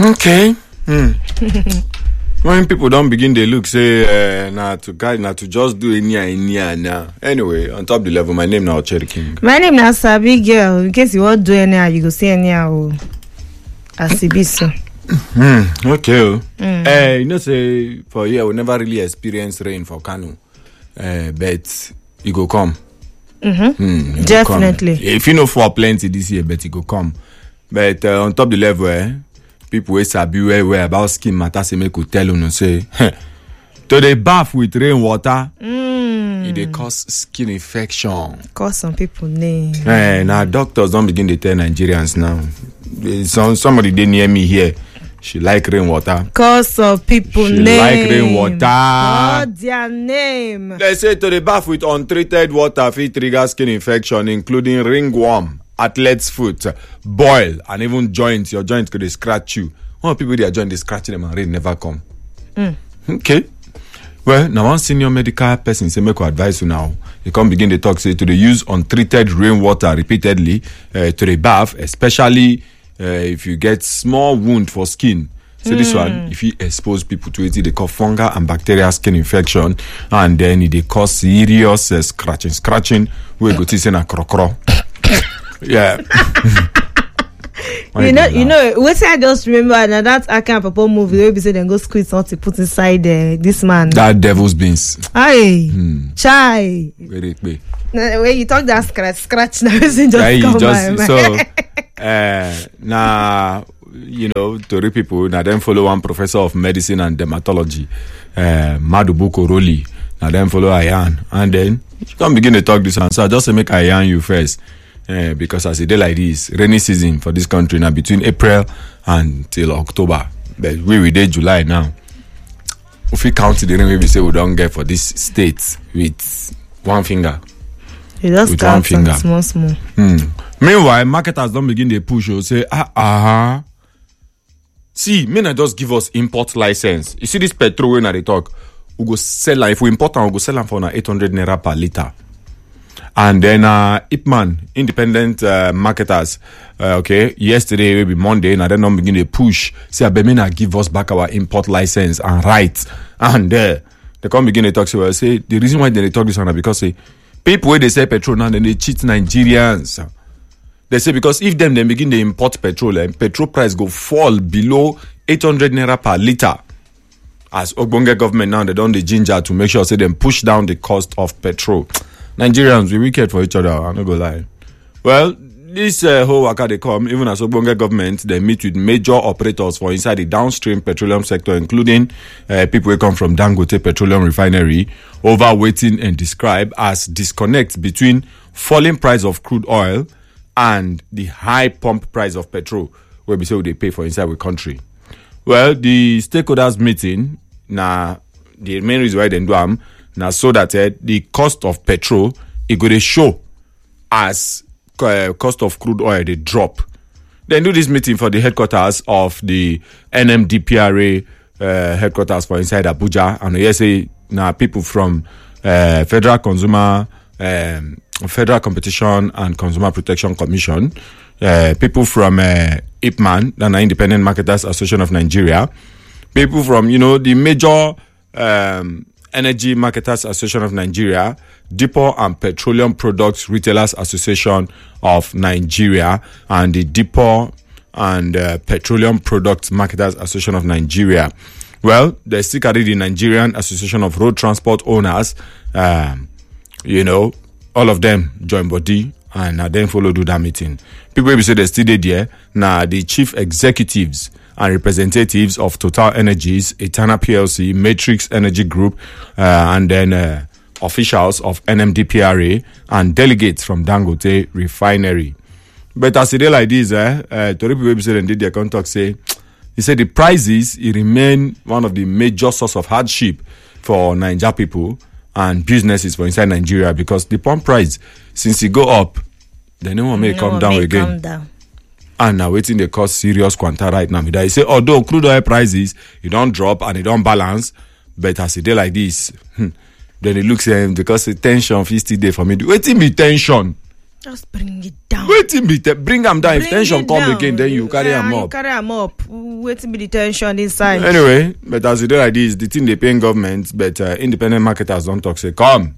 Okay. When people don't begin, they look say to just do any now. Anyway, on top the level, my name now Cherry King. My name now Sabi girl. In case you want to do any, you go say any Asibiso. Okay. You know, say for here we never really experience rain for Kano, but it go come. Definitely. Come. If you know for plenty this year, but it go come. But on top the level, people wey sabi well about skin matter say make we tell you say to dey bath with rainwater it dey cause skin infection. Cause some people name. Now doctors don't begin to tell Nigerians now. Somebody dey near me here. She like rainwater. Cause some people she name. Like rainwater. What's their name? They say to dey bath with untreated water fit trigger skin infection, including ringworm, athlete's foot, boil, and even joints. Your joints could scratch you. One people they are joint, they scratching them and rain never come. Okay. Well, now one senior medical person say make you advise you now. They come begin to talk say to the use untreated rainwater repeatedly to the bath, especially if you get small wound for skin. So this one, if you expose people to it, they call fungal and bacterial skin infection, and then it they cause serious scratching. We go to say na crocro. Yeah. you know, what I just remember now that Akan Papa movie where we say then go squeeze something put inside this man. That devil's beans. Aye. Chai. Very quick. When you talk that scratch now, just come by. So now you know, to people now then follow one professor of medicine and dermatology, Madubuko Roli. Now then follow Ayan, and then you can begin to talk this one. So I just make Ayan you first. Because as a day like this, rainy season for this country now between April until October. But we did July now. If we count the rain we say we don't get for this state with one finger. You just with count one finger. Small. Meanwhile, marketers don't begin to push or say, See, I just give us import license. You see this petrol when they talk, we go sell if we import we go sell them for 800 naira per liter. And then Ipman, independent marketers, yesterday will be Monday, and then begin to push. Say, Abemina give us back our import license and rights. And they come begin to talk. So say the reason why they talk this one is because people where they sell petrol now, then they cheat Nigerians. They say because if they begin to import petrol, and petrol price go fall below 800 naira per liter. As Ogbonge government now, they don't the ginger to make sure say them push down the cost of petrol. Nigerians, we wicked for each other, I'm not gonna lie. Well, this whole waka they come, even as Ogbonge government, they meet with major operators for inside the downstream petroleum sector, including people who come from Dangote Petroleum Refinery, over waiting and describe as disconnect between falling price of crude oil and the high pump price of petrol, where we say they pay for inside the country. Well, the stakeholders meeting, now the main reason why they do them, now so that the cost of petrol it go to show as cost of crude oil they drop. Then do this meeting for the headquarters of the NMDPRA headquarters for inside Abuja, and you say now people from Federal Competition and Consumer Protection Commission, people from IPMAN, the Independent Marketers Association of Nigeria, people from the major Energy Marketers Association of Nigeria, Depot and Petroleum Products Retailers Association of Nigeria, and the Depot and Petroleum Products Marketers Association of Nigeria. Well, they still carry the Nigerian Association of Road Transport Owners. All of them join body and then follow do that meeting. People will say they still there. Now the chief executives and representatives of Total Energies, Etana PLC, Matrix Energy Group, and then officials of NMDPRA and delegates from Dangote Refinery. But as a day like this, Tori people say they did their contact say, he said the prices it remain one of the major source of hardship for Niger people and businesses for inside Nigeria, because the pump price since it go up, they don't want to come down again. And now waiting they cause serious quanta right now. They say although crude oil prices it don't drop and it don't balance, but as a day like this, then it looks because the tension 50 day for me. Waiting be tension. Just bring it down. Waiting be bring them down. If tension come again, then you carry them up. Carry them up. Waiting be the tension inside. Anyway, but as you do like this, the thing they paying government, but independent marketers don't talk. Say, come.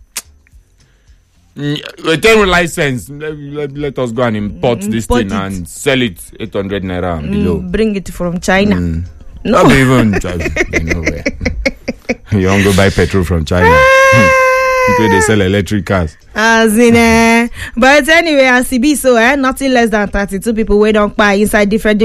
Return with license. Let us go and import this thing and sell it 800 naira and below. Bring it from China. No. Not even nowhere. You don't go buy petrol from China. Where they sell electric cars. As in, but anyway, as it be so, nothing less than 32 people wait on by inside different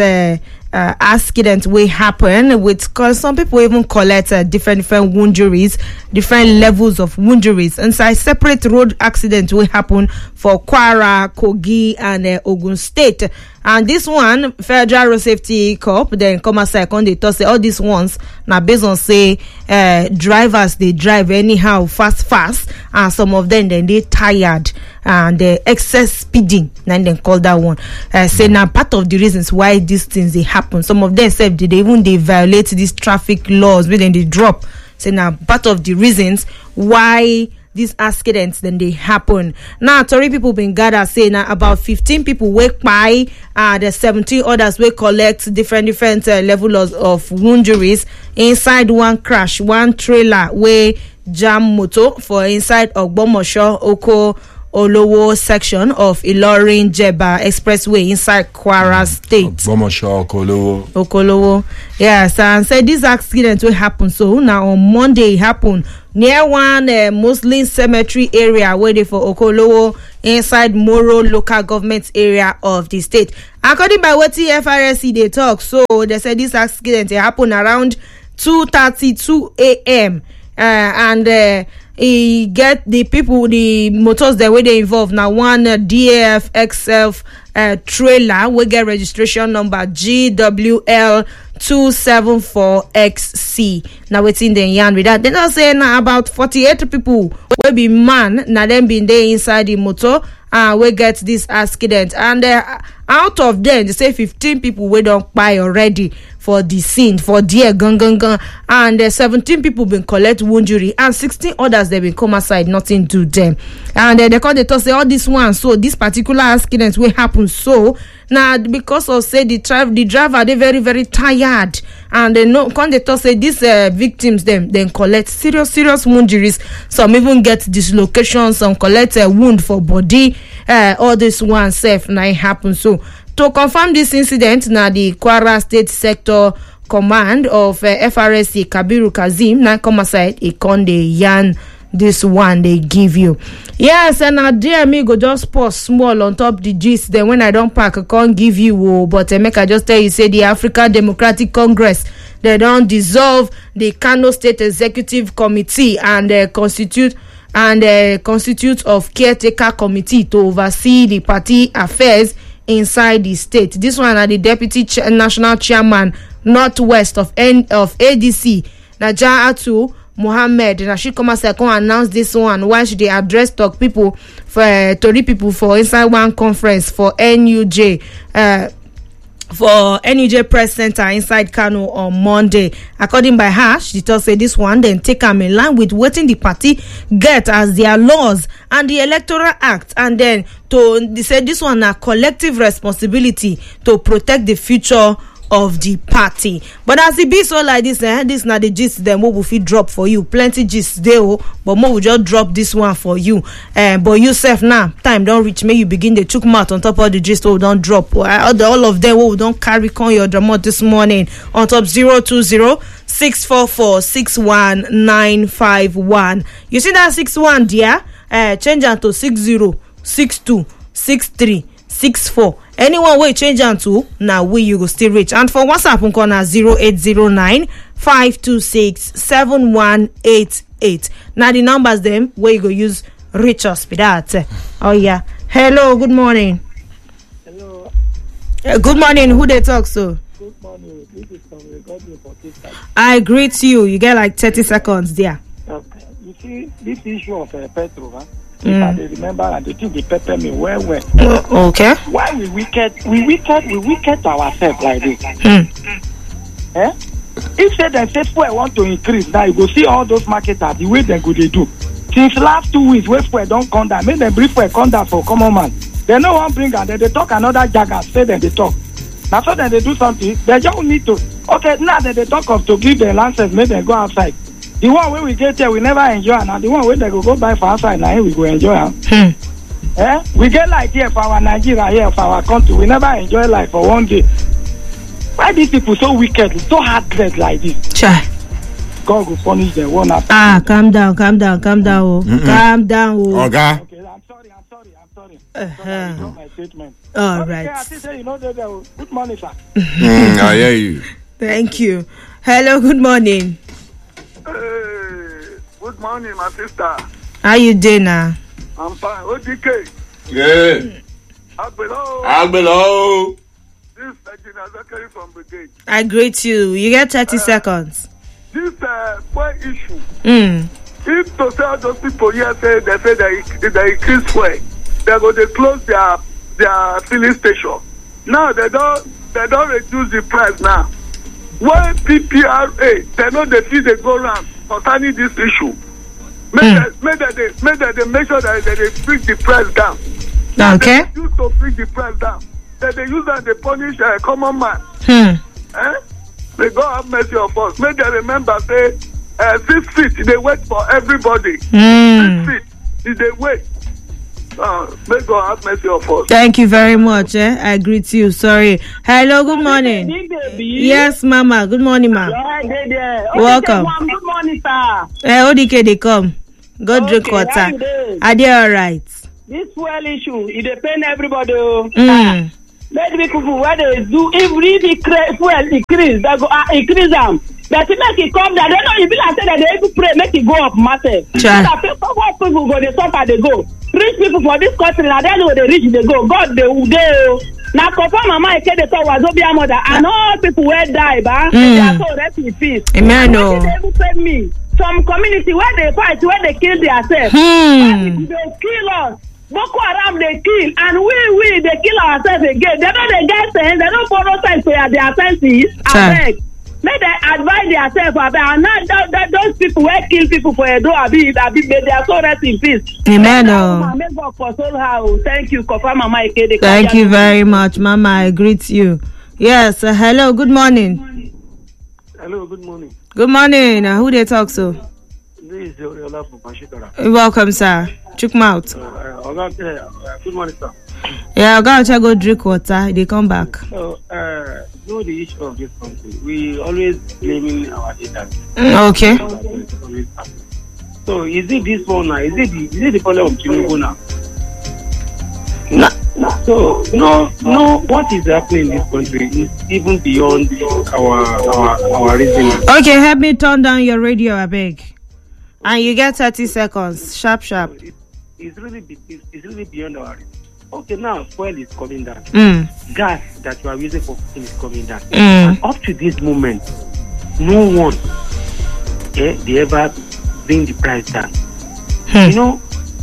accidents will happen with, cause some people even collect different injuries, different levels of injuries. Inside separate road accidents will happen for Kwara, Kogi, and Ogun State. And this one, Federal Road Safety Corp, then come aside, they talk say all these ones now based on say drivers they drive anyhow fast, and some of them then they tired and excess speeding, and then call that one. Say now part of the reasons why these things they happen. Some of them say they violate these traffic laws, but then they drop. Say now part of the reasons why these accidents then they happen. Now Tory people been gathered say now about 15 people wake by the 17 others will collect different levels of injuries inside one crash, one trailer where jam motor for inside Ogbomosho Oko Olowo section of Ilorin Jeba Expressway inside Kwara State. Ogbomosho Okolowo. Yes, and said this accident will happen. So now on Monday it happened near one Muslim cemetery area waiting for Okolowo inside Moro local government area of the state. According by what FRSC they talk, so they said this accident happened around 2:32 a.m. And he get the people, the motors that were they involved now. One DAF XF trailer we get registration number GWL 274XC. Now what's in the yarn with that? Then I say now about 48 people will be man. Now them been there inside the motor. We get this accident, and out of them they say 15 people we don't buy already for the scene for dear gun, and 17 people been collect injury, and 16 others they been come aside, nothing to them, and they call the talk say all this one. So this particular accident will happen. So now because of say the driver they very very tired, and they know come they talk say these victims them then collect serious injuries. Some even get dislocation, some collect a wound for body. All this one safe now it happen. So to confirm this incident, now the Kwara State Sector Command of FRSC Kabiru Kazim now come aside a con the yarn this one they give you. Yes, and now dear me go just pause small on top the gist. Then when I don't pack I can't give you but make I just tell you say the African Democratic Congress they don't dissolve the Kano State Executive Committee and constitute of caretaker committee to oversee the party affairs inside the state. This one are the deputy national chairman northwest of ADC Najatu Mohammed. Now she come as I can announce this one while she address talk people for Tory people for inside one conference for NUJ Press Center inside Kano on Monday. According by her, she tells say this one then take them in line with waiting the party get as their laws and the Electoral Act, and then they say this one a collective responsibility to protect the future of the party. But as it be so like this, this not the gist them what will fit drop for you. Plenty gist there, but more will just drop this one for you. But yourself now, time don't reach me. You begin the chook mouth on top of the gist what don't drop. All of them what don't carry on your drama this morning on top 020-644-61951. You see that 61 there? Change it to 60, 62, 63. 64. Anyone will change on to now we you go still reach. And for WhatsApp on corner 0809-526-7188. Now the numbers them where you go use reach us with that. Oh yeah. Hello, good morning. Hello. Good morning. Who they talk so? Good morning. This is from Recording for Kids. I greet you. You get like 30 seconds there. Okay. You see this issue of petrol, huh? If I remember, and they think they pepper me well. Okay. Why we wicked to ourselves like this? If say them say fuel want to increase, now you go see all those marketers the way they go they do. Since last 2 weeks, where fuel don't come down, make them bring fuel come down for common man. They no one bring and then they talk another jargon, say them they talk. Now so that they do something, they just need to. Okay, now that they talk of to give the license, make them go outside. The one where we get there, we never enjoy. Now the one where they go buy for outside, now we go enjoy. We get life here for our Nigeria, here for our country. We never enjoy life for one day. Why these people so wicked, so heartless like this? Try. God will punish them one after. Calm down. Calm down. Calm down. Okay. Okay, I'm sorry. I got my statement. All Okay, right. I think say you know that. Good morning, sir. I hear you. Thank you. Hello, good morning. Hey, good morning, my sister. How you doing now? I'm fine. ODK. Yeah. Agbelo. This is Engineer Zachary from Brigade. I greet you. You get 30 seconds. This fuel issue. If to tell those people here say they increase fuel, they're going to close their filling station. Now they don't reduce the price now. When PPRA, they know they see they go around concerning this issue. Make that they make sure that they bring the price down. okay. They used to bring the price down. That they use that they punish a common man. May God have mercy on us. May they remember say 6 feet they wait for everybody. 6 feet is they wait. May God have mercy on us. Thank you very much. I greet you. Sorry. Hello, good morning. Yes, Mama. Good morning, ma. Welcome. Good morning, sir. ODK, they come. Go drink water. Are they all right? This fuel issue, it depends everybody. Let people where they do, if fuel increase, they go increase them. But to make it come down, they know you be like say that they even pray, make it go up massive. What people go, they suffer, they go. Rich people for this country, now they know they reach, they go. God, they now confirm mama I said they thought was Obia mother and all people where die, they are so rest in peace. Amen. No. They even said me. Some community where they fight, where they kill themselves. They kill us. Boko Haram they kill, and we they kill ourselves again. They know they get sense, they don't follow sense to their senses. I beg. May they advise themselves, and not those people who kill people for a door, they are so rest in peace. Amen. Thank you, confirm Mama Ike. Thank you very much, Mama. I greet you. Yes, hello, good morning. Hello, good morning. Good morning. Who they talk to? This is Oriola from Pashikara. Welcome, sir. Chook mouth. Good morning, sir. Yeah, I'm going to go drink water. They come back. So, know the issue of this country. We always blaming our leaders. Okay. So, is it this one now? Is it the problem of Tinubu now? So, no. What is happening in this country is even beyond our reasoning. Okay, help me turn down your radio, I beg. And you get 30 seconds. Sharp. It's really beyond our reasoning. Okay, now fuel is coming down. Gas that you are using for cooking is coming down. And up to this moment, no one they ever bring the price down. You know,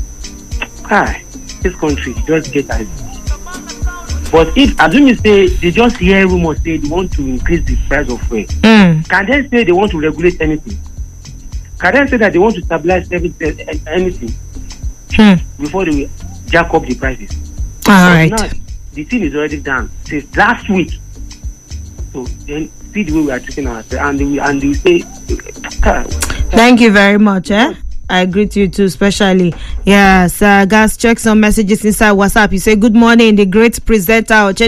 this country just get as. But if assuming say they just hear rumors say they want to increase the price of fuel, can they say they want to regulate anything? Can they say that they want to stabilize anything before they will jack up the prices? All right. Now, the thing is already done since last week. So then see the way we are treating ourselves, and they say. Thank you very much. I greet you too, especially. Yes, guys, check some messages inside WhatsApp. You say, good morning, the great presenter.